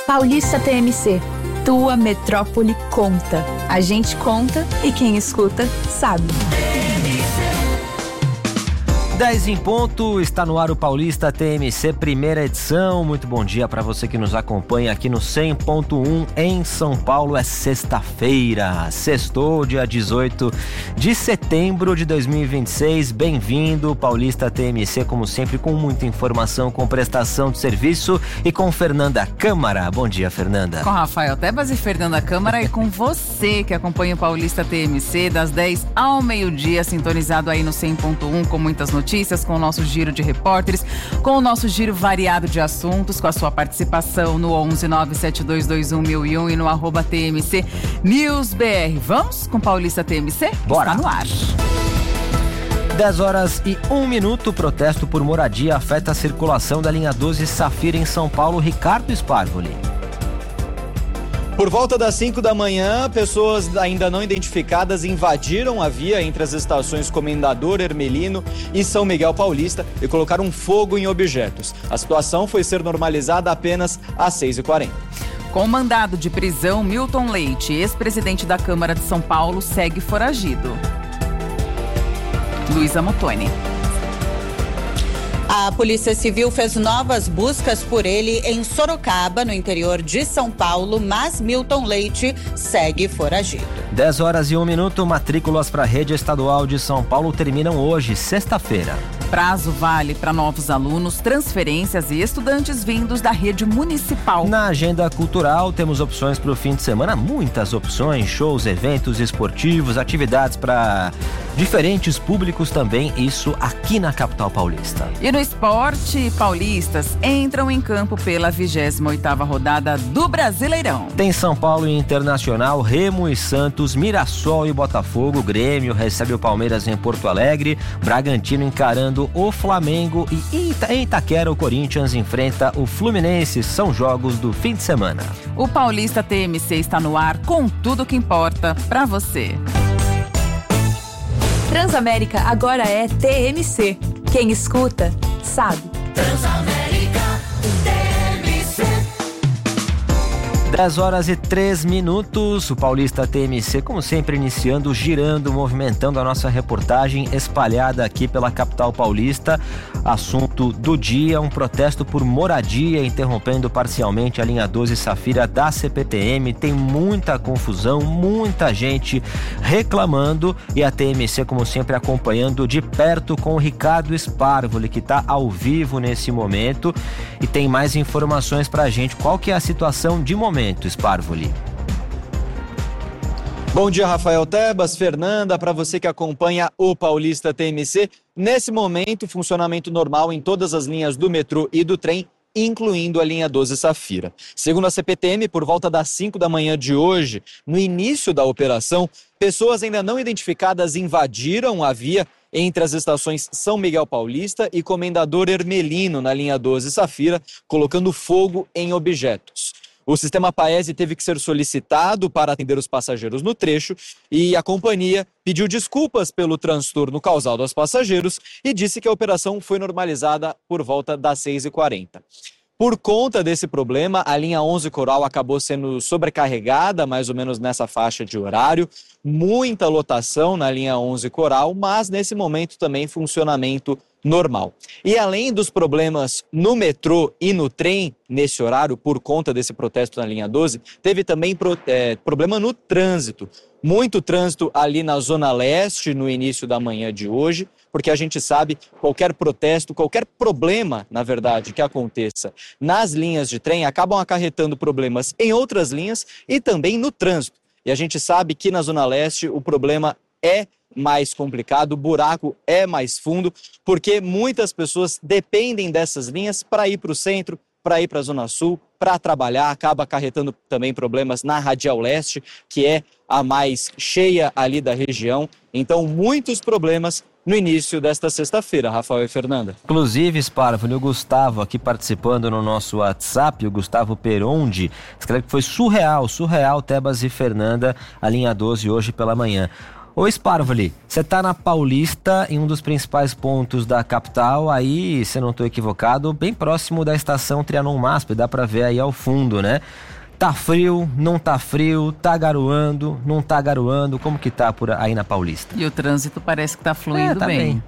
Paulista TMC. Tua metrópole conta. A gente conta e quem escuta sabe. 10 em ponto, está no ar o Paulista TMC, primeira edição. Muito bom dia para você que nos acompanha aqui no 100.1 em São Paulo. É sexta-feira, sextou, dia 18 de setembro de 2026. Bem-vindo, Paulista TMC, como sempre, com muita informação, com prestação de serviço e com Fernanda Câmara. Bom dia, Fernanda. Com Rafael Tebas e Fernanda Câmara e com você que acompanha o Paulista TMC das 10 ao meio-dia, sintonizado aí no 100.1 com muitas notícias, com o nosso giro de repórteres, com o nosso giro variado de assuntos, com a sua participação no 11972211001 e no @TMC News BR. Vamos com Paulista TMC? Bora! Está no ar. 10 horas e 1 minuto, protesto por moradia afeta a circulação da linha 12 Safira em São Paulo. Ricardo Sparvoli. Por volta das 5 da manhã, pessoas ainda não identificadas invadiram a via entre as estações Comendador Hermelino e São Miguel Paulista e colocaram fogo em objetos. A situação foi ser normalizada apenas às 6h40. Com mandado de prisão, Milton Leite, ex-presidente da Câmara de São Paulo, segue foragido. Luísa Motoni. A Polícia Civil fez novas buscas por ele em Sorocaba, no interior de São Paulo, mas Milton Leite segue foragido. 10 horas e 1 minuto, matrículas para a rede estadual de São Paulo terminam hoje, sexta-feira. Prazo vale para novos alunos, transferências e estudantes vindos da rede municipal. Na agenda cultural, temos opções para o fim de semana, muitas opções, shows, eventos esportivos, atividades para diferentes públicos também, isso aqui na capital paulista. E no esporte, paulistas entram em campo pela 28ª rodada do Brasileirão. Tem São Paulo e Internacional, Remo e Santos, Mirassol e Botafogo, Grêmio recebe o Palmeiras em Porto Alegre, Bragantino encarando o Flamengo e em Itaquera o Corinthians enfrenta o Fluminense. São jogos do fim de semana. O Paulista TMC está no ar com tudo que importa para você. Transamérica agora é TMC. Quem escuta, sabe. Transamérica TMC. 10 horas e 3 minutos, o Paulista TMC, como sempre, iniciando, girando, movimentando a nossa reportagem espalhada aqui pela capital paulista. Assunto do dia, um protesto por moradia interrompendo parcialmente a linha 12 Safira da CPTM. Tem muita confusão, muita gente reclamando e a TMC, como sempre, acompanhando de perto com o Ricardo Sparvoli, que está ao vivo nesse momento e tem mais informações pra gente. Qual que é a situação de momento, Sparvoli? Bom dia, Rafael Tebas, Fernanda, para você que acompanha o Paulista TMC. Nesse momento, funcionamento normal em todas as linhas do metrô e do trem, incluindo a linha 12 Safira. Segundo a CPTM, por volta das 5 da manhã de hoje, no início da operação, pessoas ainda não identificadas invadiram a via entre as estações São Miguel Paulista e Comendador Hermelino, na linha 12 Safira, colocando fogo em objetos. O sistema Paese teve que ser solicitado para atender os passageiros no trecho e a companhia pediu desculpas pelo transtorno causado aos passageiros e disse que a operação foi normalizada por volta das 6h40. Por conta desse problema, a linha 11 Coral acabou sendo sobrecarregada, mais ou menos nessa faixa de horário. Muita lotação na linha 11 Coral, mas nesse momento também funcionamento normal. E além dos problemas no metrô e no trem, nesse horário, por conta desse protesto na linha 12, teve também problema no trânsito. Muito trânsito ali na Zona Leste no início da manhã de hoje, porque a gente sabe qualquer protesto, qualquer problema, na verdade, que aconteça nas linhas de trem, acabam acarretando problemas em outras linhas e também no trânsito. E a gente sabe que na Zona Leste o problema é mais complicado, o buraco é mais fundo, porque muitas pessoas dependem dessas linhas para ir para o centro, para ir para a Zona Sul, para trabalhar, acaba acarretando também problemas na Radial Leste, que é a mais cheia ali da região. Então, muitos problemas no início desta sexta-feira, Rafael e Fernanda. Inclusive, Sparvoli, o Gustavo aqui participando no nosso WhatsApp, o Gustavo Perondi, escreve que foi surreal, Tebas e Fernanda, a linha 12 hoje pela manhã. Ô Sparvoli, você tá na Paulista, em um dos principais pontos da capital, aí, se eu não tô equivocado, bem próximo da estação Trianon MASP, dá pra ver aí ao fundo, né? Tá frio, não tá frio, tá garoando, não tá garoando, como que tá por aí na Paulista? E o trânsito parece que tá fluindo bem.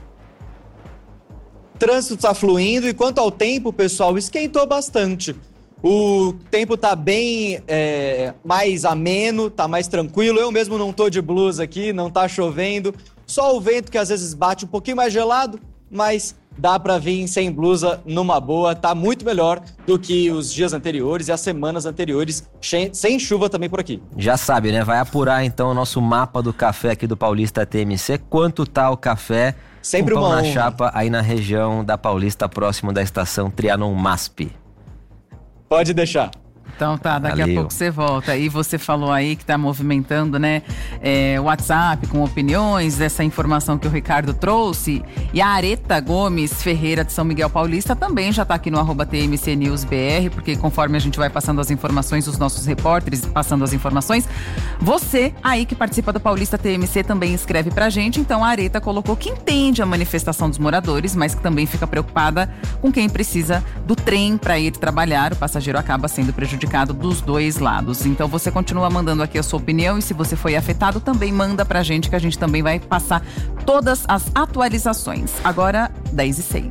O trânsito está fluindo e quanto ao tempo, pessoal, esquentou bastante. O tempo tá bem mais ameno, tá mais tranquilo. Eu mesmo não tô de blusa aqui, não tá chovendo. Só o vento que às vezes bate um pouquinho mais gelado, mas dá pra vir sem blusa numa boa. Tá muito melhor do que os dias anteriores e as semanas anteriores, sem chuva também por aqui. Já sabe, né? Vai apurar então o nosso mapa do café aqui do Paulista TMC. Quanto tá o café? Sempre um pão uma na honra. chapa aí na região da Paulista, próximo da estação Trianon MASP. Pode deixar. Então tá, daqui Valeu. a pouco você volta. E você falou aí que tá movimentando, né, o WhatsApp com opiniões, essa informação que o Ricardo trouxe. E a Areta Gomes Ferreira de São Miguel Paulista também já tá aqui no @TMC News BR, porque conforme a gente vai passando as informações, os nossos repórteres passando as informações, você aí que participa do Paulista TMC também escreve pra gente. Então a Areta colocou que entende a manifestação dos moradores, mas que também fica preocupada com quem precisa do trem para ir trabalhar. O passageiro acaba sendo prejudicado dos dois lados. Então você continua mandando aqui a sua opinião e se você foi afetado, também manda pra gente que a gente também vai passar todas as atualizações. Agora, 10h06.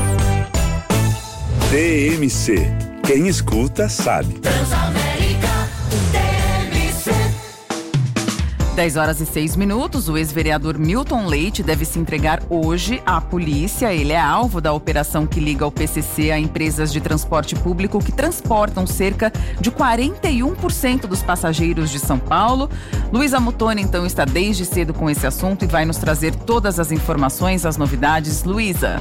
TMC. Quem escuta sabe. Transamérica, TMC. 10h06. O ex-vereador Milton Leite deve se entregar hoje à polícia. Ele é alvo da operação que liga o PCC a empresas de transporte público que transportam cerca de 41% dos passageiros de São Paulo. Luísa Mutoni, então, está desde cedo com esse assunto e vai nos trazer todas as informações, as novidades. Luísa.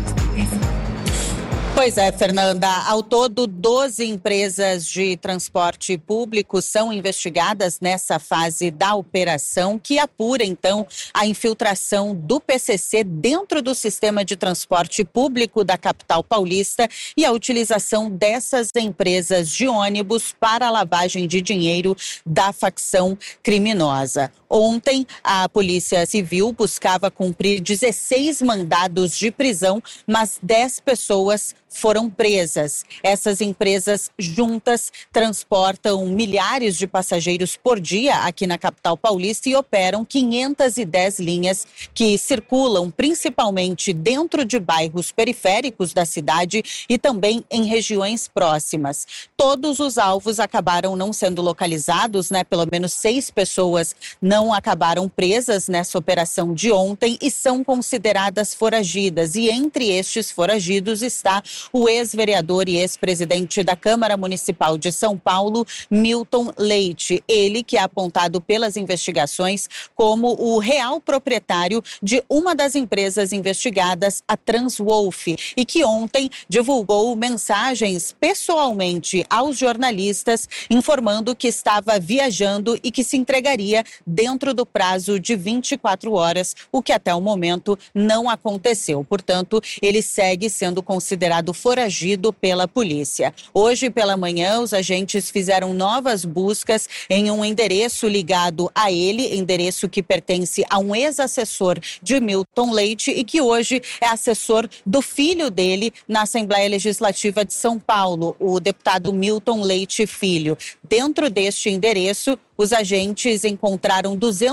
Pois é, Fernanda. Ao todo, 12 empresas de transporte público são investigadas nessa fase da operação, que apura, então, a infiltração do PCC dentro do sistema de transporte público da capital paulista e a utilização dessas empresas de ônibus para a lavagem de dinheiro da facção criminosa. Ontem, a Polícia Civil buscava cumprir 16 mandados de prisão, mas 10 pessoas foram presas. Essas empresas juntas transportam milhares de passageiros por dia aqui na capital paulista e operam 510 linhas que circulam principalmente dentro de bairros periféricos da cidade e também em regiões próximas. Todos os alvos acabaram não sendo localizados, né? Pelo menos 6 pessoas não acabaram presas nessa operação de ontem e são consideradas foragidas. E entre estes foragidos está o ex-vereador e ex-presidente da Câmara Municipal de São Paulo, Milton Leite. Ele que é apontado pelas investigações como o real proprietário de uma das empresas investigadas, a Transwolf, e que ontem divulgou mensagens pessoalmente aos jornalistas informando que estava viajando e que se entregaria dentro do prazo de 24 horas, o que até o momento não aconteceu. Portanto, ele segue sendo considerado foragido pela polícia. Hoje pela manhã, os agentes fizeram novas buscas em um endereço ligado a ele, endereço que pertence a um ex-assessor de Milton Leite e que hoje é assessor do filho dele na Assembleia Legislativa de São Paulo, o deputado Milton Leite Filho. Dentro deste endereço, os agentes encontraram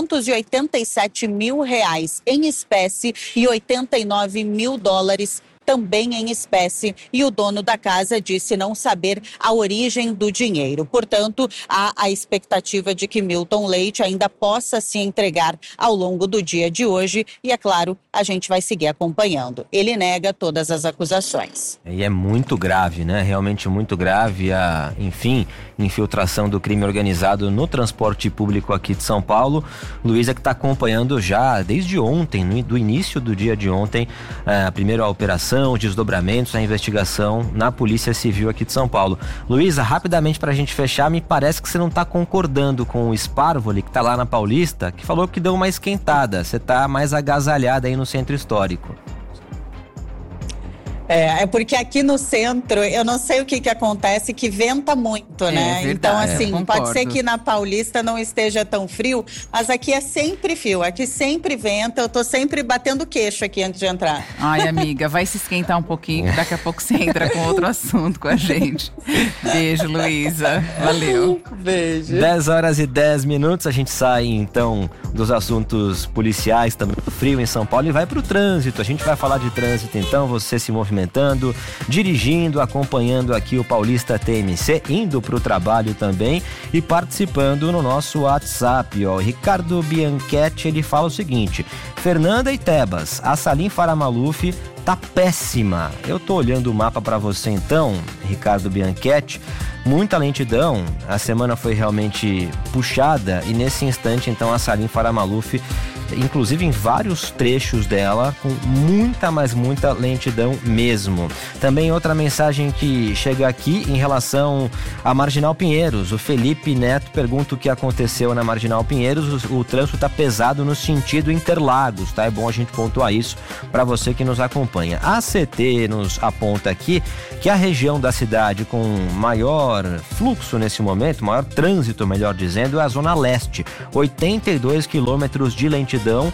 R$287 mil em espécie e $89 mil também em espécie, e o dono da casa disse não saber a origem do dinheiro. Portanto, há a expectativa de que Milton Leite ainda possa se entregar ao longo do dia de hoje e, é claro, a gente vai seguir acompanhando. Ele nega todas as acusações. E é muito grave, né? Realmente muito grave a, enfim, infiltração do crime organizado no transporte público aqui de São Paulo. Luísa que está acompanhando já desde ontem, do início do dia de ontem, primeiro a operação, desdobramentos, a investigação na Polícia Civil aqui de São Paulo. Luísa, rapidamente pra gente fechar, me parece que você não tá concordando com o Sparvoli, que tá lá na Paulista, que falou que deu uma esquentada. Você tá mais agasalhada aí no centro histórico. É porque aqui no centro, eu não sei o que acontece, que venta muito, né? Verdade, então, assim, pode ser concordo. que na Paulista não esteja tão frio, mas aqui é sempre frio, aqui sempre venta, eu tô sempre batendo queixo aqui antes de entrar. Ai, amiga, vai se esquentar um pouquinho, daqui a pouco você entra com outro assunto com a gente. Beijo, Luísa. Valeu. Beijo. 10h10, a gente sai então dos assuntos policiais, também do frio em São Paulo, e vai pro trânsito. A gente vai falar de trânsito então, você se movimentando, dirigindo, acompanhando aqui o Paulista TMC, indo pro trabalho também e participando no nosso WhatsApp, ó. Ricardo Bianchetti, ele fala o seguinte: Fernanda e Tebas, a Salim Faramaluf tá péssima. Eu tô olhando o mapa para você então, Ricardo Bianchetti. Muita lentidão, a semana foi realmente puxada e nesse instante então a Salim Faramaluf, inclusive em vários trechos dela, com muita, mas muita lentidão mesmo. Também outra mensagem que chega aqui em relação à Marginal Pinheiros. O Felipe Neto pergunta o que aconteceu na Marginal Pinheiros. O trânsito tá pesado no sentido Interlagos, tá? É bom a gente pontuar isso para você que nos acompanha. A CT nos aponta aqui que a região da cidade com maior fluxo nesse momento, maior trânsito, melhor dizendo, é a Zona Leste. 82 quilômetros de lentidão,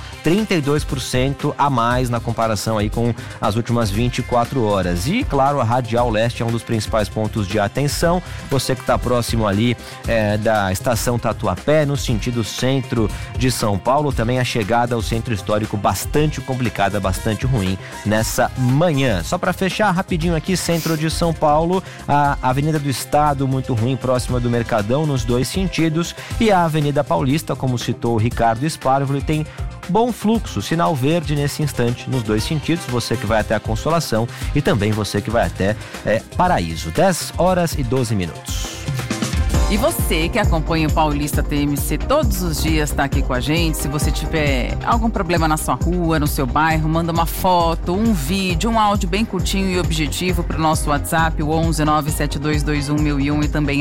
32% a mais na comparação aí com as últimas 24 horas. E, claro, a Radial Leste é um dos principais pontos de atenção. Você que está próximo ali da estação Tatuapé, no sentido centro de São Paulo, também a chegada ao centro histórico bastante complicada, bastante ruim nessa manhã. Só para fechar rapidinho aqui, centro de São Paulo, a Avenida do Estado muito ruim, próxima do Mercadão, nos dois sentidos, e a Avenida Paulista, como citou o Ricardo Sparvoli, tem bom fluxo, sinal verde nesse instante nos dois sentidos, você que vai até a Consolação e também você que vai até Paraíso. 10h12. E você que acompanha o Paulista TMC todos os dias está aqui com a gente. Se você tiver algum problema na sua rua, no seu bairro, manda uma foto, um vídeo, um áudio bem curtinho e objetivo para o nosso WhatsApp, o 11972211001 e também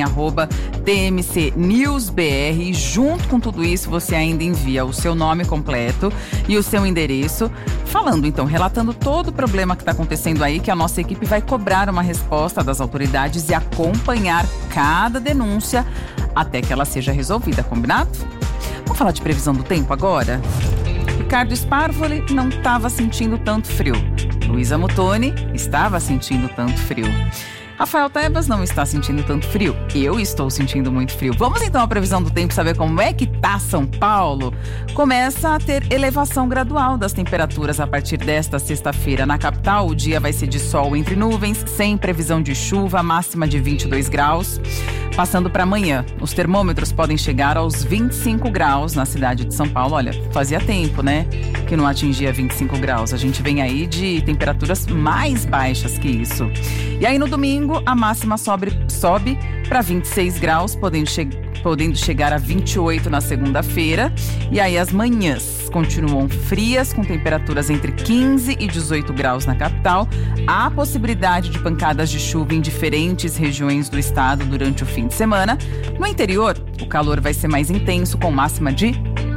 @TMCNewsBR. E junto com tudo isso, você ainda envia o seu nome completo e o seu endereço, falando então, relatando todo o problema que está acontecendo aí, que a nossa equipe vai cobrar uma resposta das autoridades e acompanhar cada denúncia até que ela seja resolvida, combinado? Vamos falar de previsão do tempo agora? Ricardo Sparvoli não estava sentindo tanto frio. Luísa Muttoni estava sentindo tanto frio. Rafael Tebas não está sentindo tanto frio. Eu estou sentindo muito frio. Vamos então à previsão do tempo, saber como é que tá São Paulo. Começa a ter elevação gradual das temperaturas a partir desta sexta-feira. Na capital, o dia vai ser de sol entre nuvens, sem previsão de chuva, máxima de 22 graus. Passando para amanhã, os termômetros podem chegar aos 25 graus na cidade de São Paulo. Olha, fazia tempo, né, que não atingia 25 graus. A gente vem aí de temperaturas mais baixas que isso. E aí no domingo, a máxima sobe para 26 graus, podendo chegar a 28 na segunda-feira. E aí as manhãs continuam frias, com temperaturas entre 15 e 18 graus na capital. Há possibilidade de pancadas de chuva em diferentes regiões do estado durante o fim de semana. No interior, o calor vai ser mais intenso, com máxima de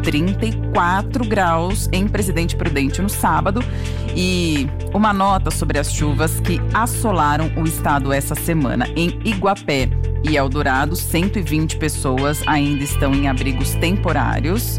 34 graus em Presidente Prudente no sábado. E uma nota sobre as chuvas que assolaram o estado essa semana. Em Iguapé e Eldorado, 120 pessoas ainda estão em abrigos temporários.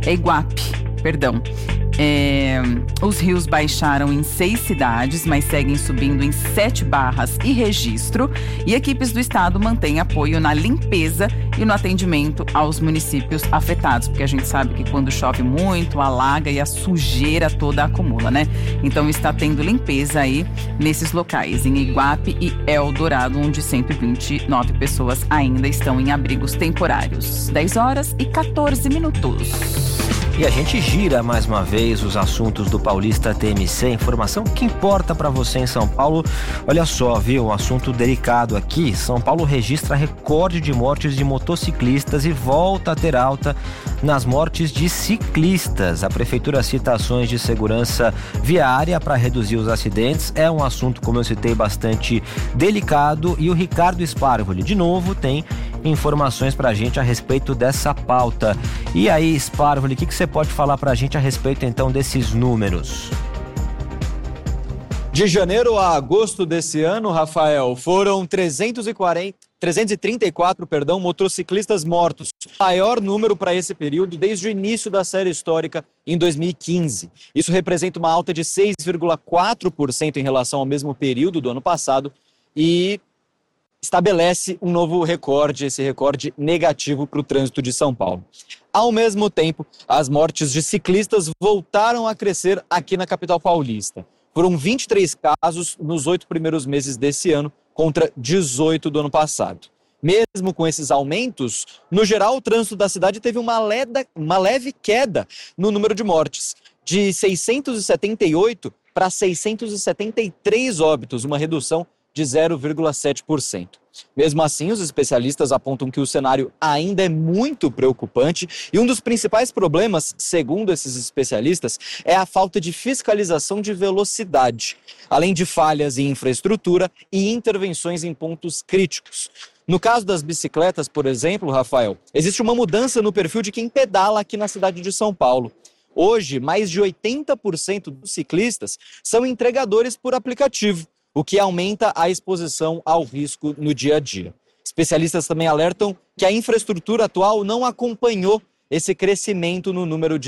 Os rios baixaram em 6 cidades, mas seguem subindo em 7 barras e registro. E equipes do estado mantêm apoio na limpeza e no atendimento aos municípios afetados, porque a gente sabe que quando chove muito, alaga e a sujeira toda acumula, né? Então está tendo limpeza aí nesses locais, em Iguape e Eldorado, onde 129 pessoas ainda estão em abrigos temporários. 10h14. E a gente gira mais uma vez os assuntos do Paulista TMC, informação que importa para você em São Paulo. Olha só, viu? Um assunto delicado aqui. São Paulo registra recorde de mortes de motociclistas e volta a ter alta nas mortes de ciclistas. A prefeitura cita ações de segurança viária para reduzir os acidentes. É um assunto, como eu citei, bastante delicado. E o Ricardo Sparvoli, de novo, tem informações pra gente a respeito dessa pauta. E aí, Sparvoli, o que você pode falar pra gente a respeito então desses números? De janeiro a agosto desse ano, Rafael, foram 334 motociclistas mortos. Maior número para esse período desde o início da série histórica em 2015. Isso representa uma alta de 6,4% em relação ao mesmo período do ano passado e estabelece um novo recorde, esse recorde negativo para o trânsito de São Paulo. Ao mesmo tempo, as mortes de ciclistas voltaram a crescer aqui na capital paulista. Foram 23 casos nos 8 primeiros meses desse ano, contra 18 do ano passado. Mesmo com esses aumentos, no geral, o trânsito da cidade teve uma leve queda no número de mortes, de 678 para 673 óbitos, uma redução de 0,7%. Mesmo assim, os especialistas apontam que o cenário ainda é muito preocupante e um dos principais problemas, segundo esses especialistas, é a falta de fiscalização de velocidade, além de falhas em infraestrutura e intervenções em pontos críticos. No caso das bicicletas, por exemplo, Rafael, existe uma mudança no perfil de quem pedala aqui na cidade de São Paulo. Hoje, mais de 80% dos ciclistas são entregadores por aplicativo, o que aumenta a exposição ao risco no dia a dia. Especialistas também alertam que a infraestrutura atual não acompanhou esse crescimento no número de